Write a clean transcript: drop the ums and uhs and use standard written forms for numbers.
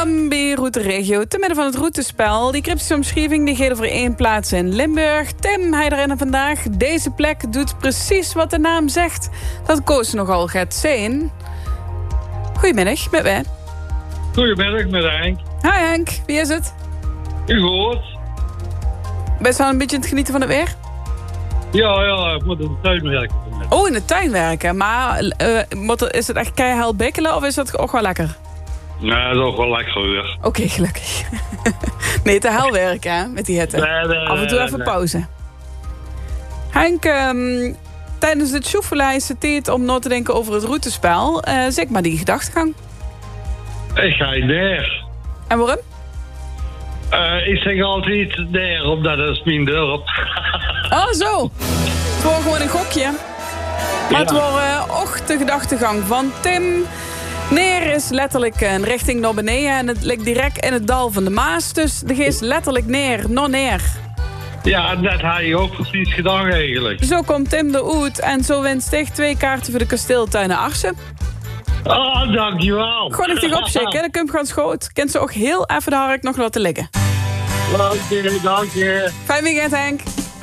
Welkom bij Route Regio, te midden van het routespel. Die cryptische omschrijving die geldt voor 1 plaats in Limburg. Tim, hij erin vandaag. Deze plek doet precies wat de naam zegt. Dat Koos nogal gaat zijn. Goedemiddag, met mij. Goedemiddag, met Henk. Hi Henk, wie is het? U hoort? Best wel een beetje aan het genieten van het weer? Ja, ik moet in de tuin werken. Oh, in de tuin werken. Maar is het echt keihard bikkelen of is dat ook wel lekker? Nee, dat is ook wel lekker weer. Oké, gelukkig. Nee, te hel werken, hè, met die hitte. Nee, af en toe even pauze. Henk, tijdens het sjoefelen is het tijd om na te denken over het routespel. Zeg maar die gedachtegang. Ik ga neer. En waarom? Ik zeg altijd neer, omdat dat is mijn dorp. Oh, zo. Het wordt gewoon een gokje. Maar het wordt ook de gedachtegang van Tim. Neer is letterlijk een richting naar beneden en het ligt direct in het dal van de Maas. Dus de geest letterlijk neer, nog neer. Ja, dat had je ook precies gedaan eigenlijk. Zo komt Tim eruit en zo wint Stig 2 kaarten voor de kasteeltuinen Arsen. Oh, dankjewel. Gewoon ik tegen opschikken, dan kun je gaan schoot. Kent ze ook heel even de hark nog laten liggen. Dank je. Fijn weekend, Henk.